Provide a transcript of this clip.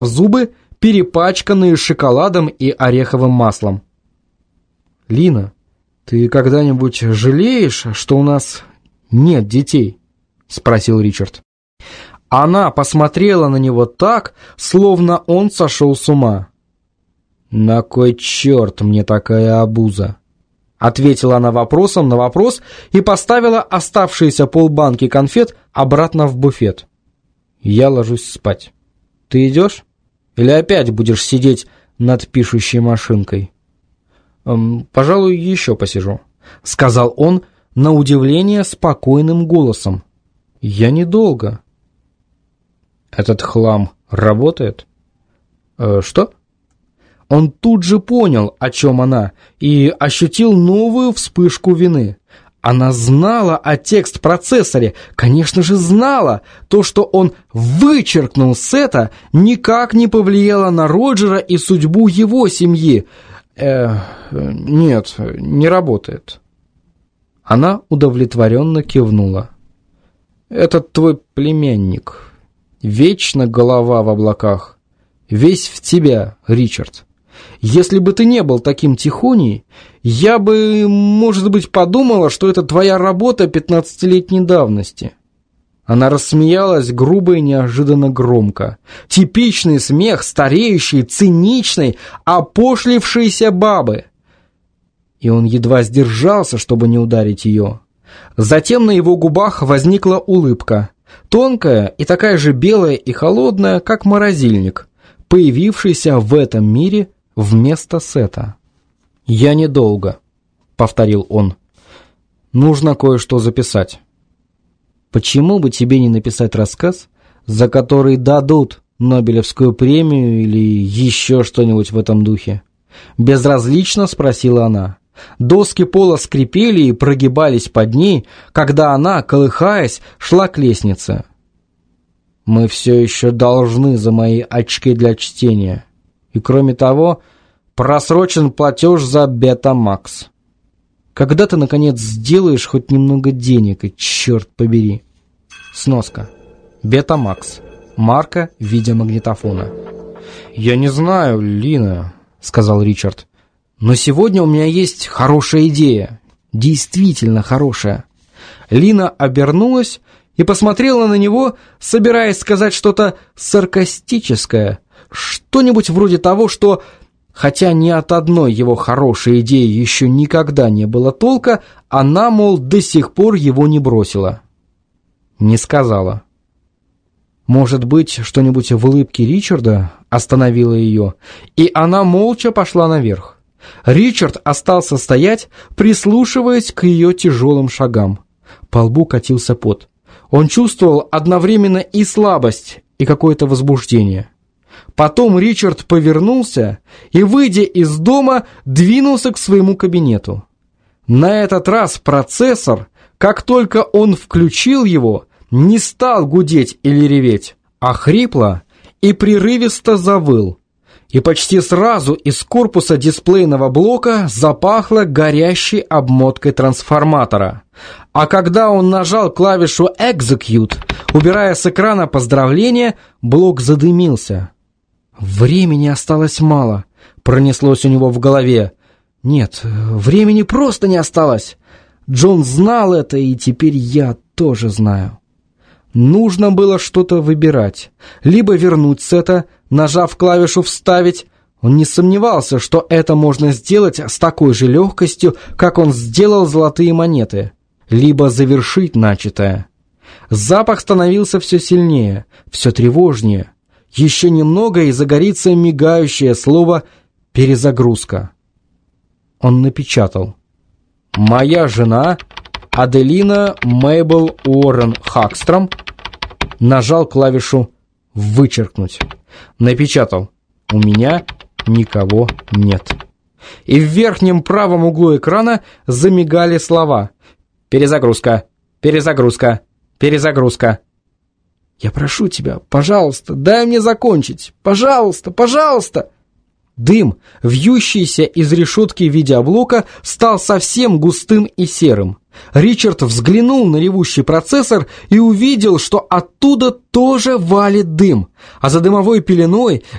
зубы, перепачканные шоколадом и ореховым маслом. «Лина, ты когда-нибудь жалеешь, что у нас нет детей?» — спросил Ричард. Она посмотрела на него так, словно он сошел с ума. «На кой черт мне такая обуза?» — ответила она вопросом на вопрос и поставила оставшиеся полбанки конфет обратно в буфет. «Я ложусь спать. Ты идешь? Или опять будешь сидеть над пишущей машинкой?» «Пожалуй, еще посижу», — сказал он на удивление спокойным голосом. «Я недолго». «Этот хлам работает?» «Что?» Он тут же понял, о чем она, и ощутил новую вспышку вины. Она знала о текст-процессоре, конечно же знала. То, что он вычеркнул сета, никак не повлияло на Роджера и судьбу его семьи. Нет, не работает. Она удовлетворенно кивнула. «Этот твой племянник. Вечно голова в облаках. Весь в тебя, Ричард. Если бы ты не был таким тихоней, я бы, может быть, подумала, что это твоя работа 15-летней давности». Она рассмеялась грубо и неожиданно громко. Типичный смех стареющей, циничной, опошлившейся бабы. И он едва сдержался, чтобы не ударить ее. Затем на его губах возникла улыбка. Тонкая и такая же белая и холодная, как морозильник, появившийся в этом мире вместо сета. «Я недолго», — повторил он. «Нужно кое-что записать». «Почему бы тебе не написать рассказ, за который дадут Нобелевскую премию или еще что-нибудь в этом духе?» Безразлично спросила она. Доски пола скрипели и прогибались под ней, когда она, колыхаясь, шла к лестнице. «Мы все еще должны за мои очки для чтения. И кроме того, просрочен платеж за Бета-Макс. Когда ты, наконец, сделаешь хоть немного денег, и черт побери». Сноска. Бета-Макс. Марка видеомагнитофона. «Я не знаю, Лина», — сказал Ричард. «Но сегодня у меня есть хорошая идея. Действительно хорошая». Лина обернулась и посмотрела на него, собираясь сказать что-то саркастическое, что-нибудь вроде того, что, хотя ни от одной его хорошей идеи еще никогда не было толка, она, мол, до сих пор его не бросила. Не сказала. Может быть, что-нибудь в улыбке Ричарда остановило ее, и она молча пошла наверх. Ричард остался стоять, прислушиваясь к ее тяжелым шагам. По лбу катился пот. Он чувствовал одновременно и слабость, и какое-то возбуждение. Потом Ричард повернулся и, выйдя из дома, двинулся к своему кабинету. На этот раз процессор, как только он включил его, не стал гудеть или реветь, а хрипло и прерывисто завыл. И почти сразу из корпуса дисплейного блока запахло горящей обмоткой трансформатора. А когда он нажал клавишу «Execute», убирая с экрана поздравления, блок задымился. «Времени осталось мало», — пронеслось у него в голове. «Нет, времени просто не осталось. Джон знал это, и теперь я тоже знаю». Нужно было что-то выбирать. Либо вернуть сета, нажав клавишу «Вставить». Он не сомневался, что это можно сделать с такой же легкостью, как он сделал золотые монеты. Либо завершить начатое. Запах становился все сильнее, все тревожнее. Еще немного, и загорится мигающее слово «перезагрузка». Он напечатал: «Моя жена Аделина Мейбл Уоррен Хакстром». Нажал клавишу «Вычеркнуть». Напечатал: «У меня никого нет». И в верхнем правом углу экрана замигали слова: «Перезагрузка, перезагрузка, перезагрузка». «Я прошу тебя, пожалуйста, дай мне закончить. Пожалуйста, пожалуйста». Дым, вьющийся из решетки видеоблока, стал совсем густым и серым. Ричард взглянул на ревущий процессор и увидел, что оттуда тоже валит дым, а за дымовой пеленой